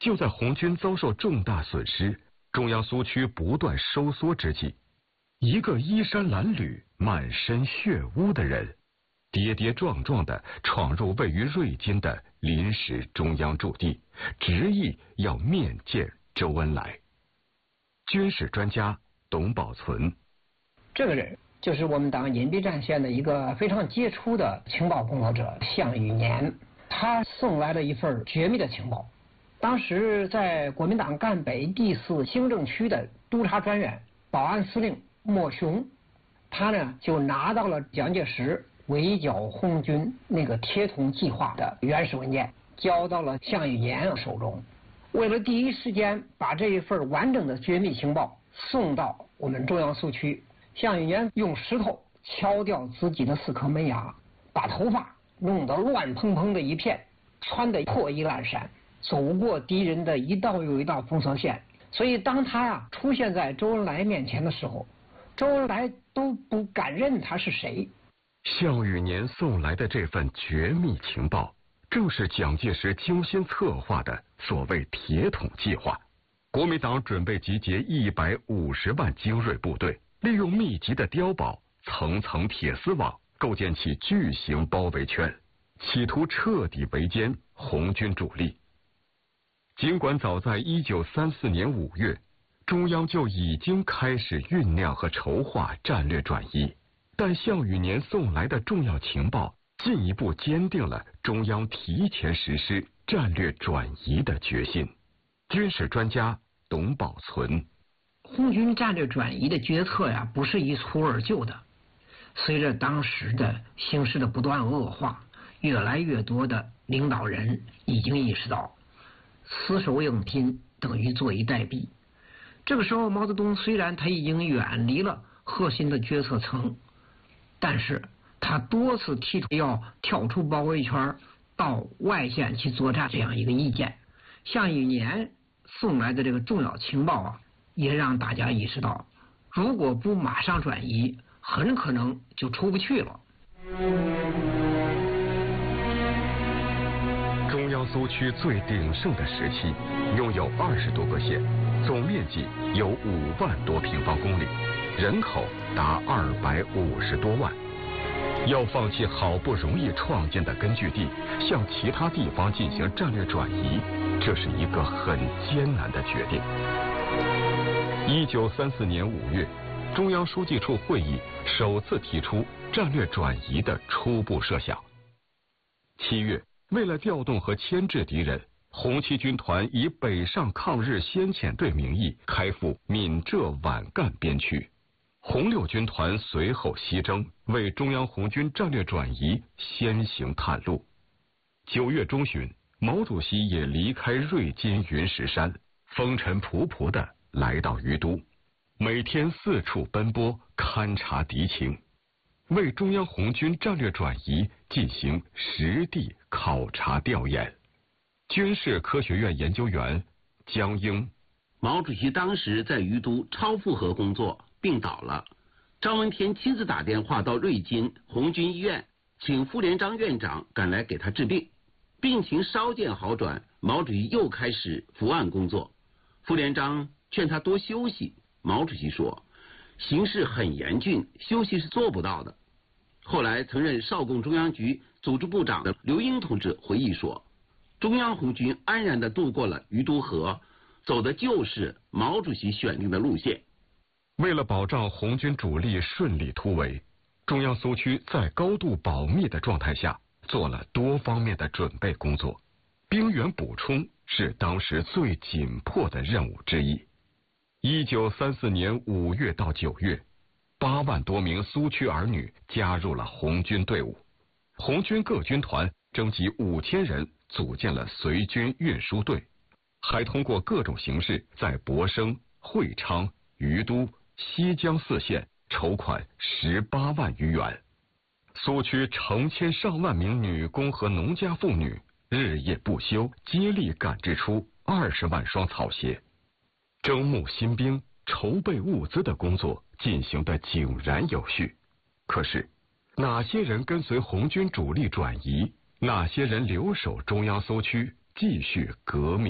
就在红军遭受重大损失，中央苏区不断收缩之际，一个衣衫褴褛、满身血污的人，跌跌撞撞地闯入位于瑞金的临时中央驻地，执意要面见周恩来。军事专家董宝存， 这个人就是我们党隐蔽战线的一个非常杰出的情报工作者项羽年，他送来了一份绝密的情报。当时在国民党赣北第4行政区的督察专员、保安司令莫雄，他呢就拿到了蒋介石围剿红军那个铁桶计划的原始文件，交到了项羽年手中。为了第一时间把这一份完整的绝密情报送到我们中央苏区，项羽年用石头敲掉自己的4颗门牙，把头发弄得乱蓬蓬的一片，穿得破衣烂衫，走过敌人的一道又一道封锁线。所以当他出现在周恩来面前的时候，周恩来都不敢认他是谁。 项羽年送来的这份绝密情报，正是蒋介石精心策划的所谓铁桶计划。国民党准备集结150万精锐部队，利用密集的碉堡、层层铁丝网，构建起巨型包围圈，企图彻底围歼红军主力。尽管早在1934年5月，中央就已经开始酝酿和筹划战略转移，但项羽年送来的重要情报进一步坚定了中央提前实施战略转移的决心。军事专家董宝存， 红军战略转移的决策不是一蹴而就的。随着当时的形势的不断恶化，越来越多的领导人已经意识到死守应拼等于坐以待毙。这个时候，毛泽东虽然他已经远离了核心的决策层，但是他多次提出要跳出包围圈到外线去作战这样一个意见。项羽年送来的这个重要情报也让大家意识到，如果不马上转移，很可能就出不去了。 中央苏区最鼎盛的时期，拥有20多个县，总面积有5万多平方公里，人口达250多万。要放弃好不容易创建的根据地，向其他地方进行战略转移，这是一个很艰难的决定。1934年5月，中央书记处会议首次提出战略转移的初步设想。7月，为了调动和牵制敌人，红七军团以北上抗日先遣队名义开赴闽浙皖赣边区。红六军团随后西征，为中央红军战略转移先行探路。9月中旬，毛主席也离开瑞金云石山，风尘仆仆地来到于都，每天四处奔波，勘察敌情，为中央红军战略转移进行实地考察调研。军事科学院研究员江英， 毛主席当时在于都超负荷工作，病倒了。张闻天亲自打电话到瑞金红军医院，请傅连璋院长赶来给他治病。病情稍见好转，毛主席又开始伏案工作。傅连璋劝他多休息，毛主席说，形势很严峻，休息是做不到的。后来曾任少共中央局组织部长的刘英同志回忆说，中央红军安然地渡过了于都河，走的就是毛主席选定的路线。 为了保障红军主力顺利突围，中央苏区在高度保密的状态下做了多方面的准备工作，兵员补充是当时最紧迫的任务之一。1934年5月到9月，8万多名苏区儿女加入了红军队伍，红军各军团征集5000人组建了随军运输队，还通过各种形式在博生、会昌、于都、西江4县筹款18万余元。苏区成千上万名女工和农家妇女日夜不休，接力赶制出20万双草鞋。征募新兵、筹备物资的工作进行得井然有序。可是，哪些人跟随红军主力转移，哪些人留守中央苏区继续革命